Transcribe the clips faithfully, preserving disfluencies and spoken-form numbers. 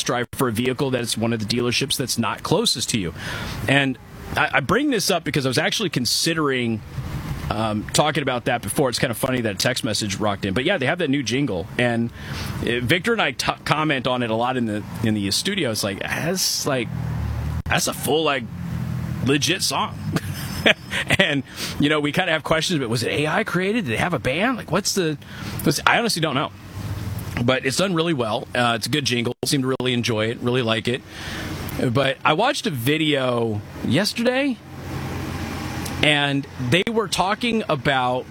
test drive for a vehicle that's one of the dealerships that's not closest to you. And I, I bring this up because I was actually considering um, talking about that before. It's kind of funny that a text message rocked in. But yeah, they have that new jingle. And uh, Victor and I t- comment on it a lot in the in the studio. It's like, that's like, that's a full, like, legit song. And, you know, we kind of have questions about, was it A I created? Did they have a band? Like, what's the... What's, I honestly don't know. But it's done really well. Uh, it's a good jingle. Seem to really enjoy it, really like it. But I watched a video yesterday, and they were talking about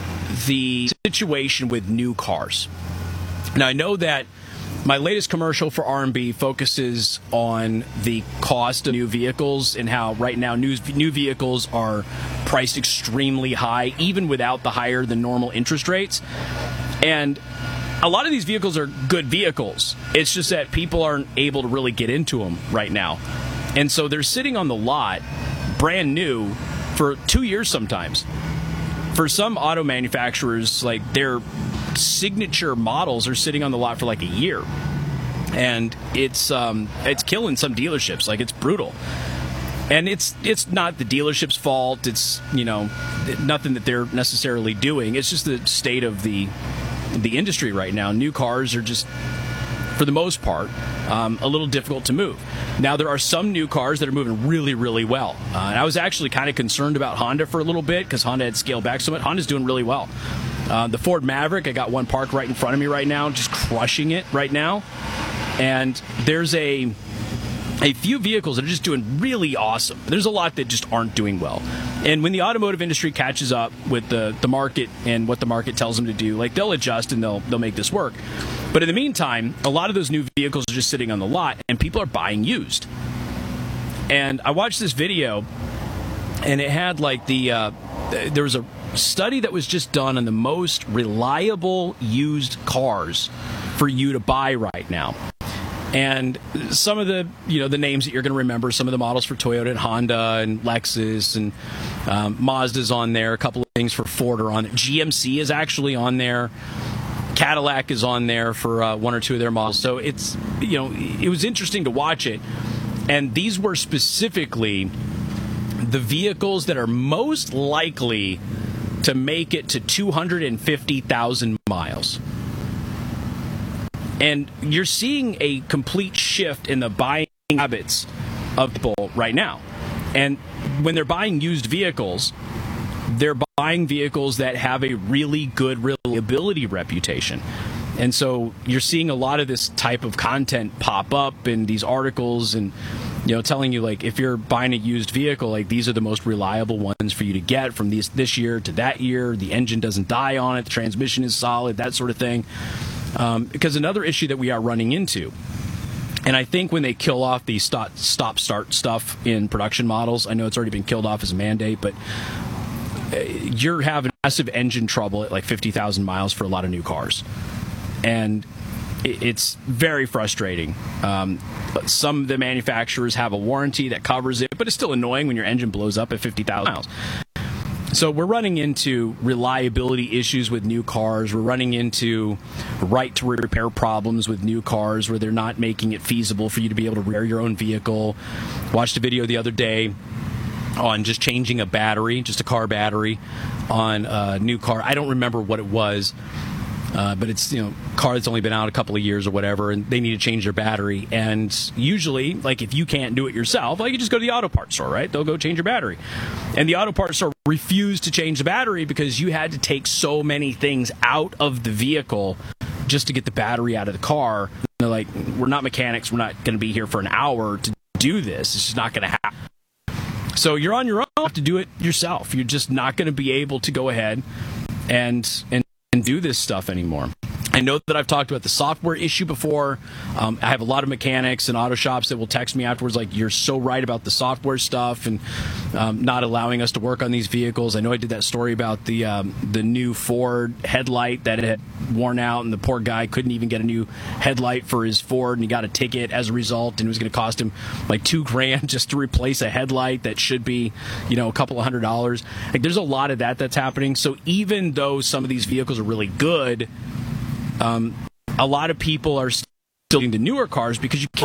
the situation with new cars. Now, I know that my latest commercial for R and B focuses on the cost of new vehicles and how right now new, new vehicles are priced extremely high, even without the higher than normal interest rates. And a lot of these vehicles are good vehicles. It's just that people aren't able to really get into them right now. And so they're sitting on the lot, brand new, for two years sometimes. For some auto manufacturers, like their signature models are sitting on the lot for like a year. And it's um, it's killing some dealerships. Like, it's brutal. And it's it's not the dealership's fault. It's, you know, nothing that they're necessarily doing. It's just the state of the the industry right now. New cars are just, for the most part, um, a little difficult to move. Now, there are some new cars that are moving really, really well. Uh, and I was actually kind of concerned about Honda for a little bit because Honda had scaled back so much. Honda's doing really well. Uh, the Ford Maverick, I got one parked right in front of me right now, just crushing it right now. And there's a a few vehicles that are just doing really awesome. There's a lot that just aren't doing well. And when the automotive industry catches up with the, the market and what the market tells them to do, like, they'll adjust and they'll they'll make this work. But in the meantime, a lot of those new vehicles are just sitting on the lot, and people are buying used. And I watched this video, and it had like the uh, there was a study that was just done on the most reliable used cars for you to buy right now. And some of the, you know, the names that you're going to remember, some of the models for Toyota and Honda and Lexus and um, Mazda's on there. A couple of things for Ford are on there. G M C is actually on there. Cadillac is on there for uh, one or two of their models. So it's, you know, it was interesting to watch it. And these were specifically the vehicles that are most likely to make it to two hundred fifty thousand miles. And you're seeing a complete shift in the buying habits of people right now. And when they're buying used vehicles, they're buying vehicles that have a really good reliability reputation. And so you're seeing a lot of this type of content pop up in these articles and, you know, telling you, like, if you're buying a used vehicle, like, these are the most reliable ones for you to get from these this year to that year. The engine doesn't die on it. The transmission is solid, that sort of thing. Um, because another issue that we are running into, and I think when they kill off the stop, stop start stuff in production models, I know it's already been killed off as a mandate, but you're having massive engine trouble at like fifty thousand miles for a lot of new cars. And it's very frustrating. Um, but some of the manufacturers have a warranty that covers it, but it's still annoying when your engine blows up at fifty thousand miles. So we're running into reliability issues with new cars. We're running into right to repair problems with new cars where they're not making it feasible for you to be able to repair your own vehicle. Watched a video the other day on just changing a battery, just a car battery on a new car. I don't remember what it was. Uh, but it's, you know, a car that's only been out a couple of years or whatever, and they need to change their battery. And usually, like, if you can't do it yourself, like, you just go to the auto parts store, right? They'll go change your battery. And the auto parts store refused to change the battery because you had to take so many things out of the vehicle just to get the battery out of the car. And they're like, we're not mechanics. We're not going to be here for an hour to do this. It's just not going to happen. So you're on your own. You have to do it yourself. You're just not going to be able to go ahead and and and do this stuff anymore. I know that I've talked about the software issue before. Um, I have a lot of mechanics and auto shops that will text me afterwards like, you're so right about the software stuff and um, not allowing us to work on these vehicles. I know I did that story about the um, the new Ford headlight that had worn out, and the poor guy couldn't even get a new headlight for his Ford, and he got a ticket as a result, and it was going to cost him like two grand just to replace a headlight that should be, you know, a couple of hundred dollars. Like, there's a lot of that that's happening. So even though some of these vehicles are really good, Um, a lot of people are still into newer cars because you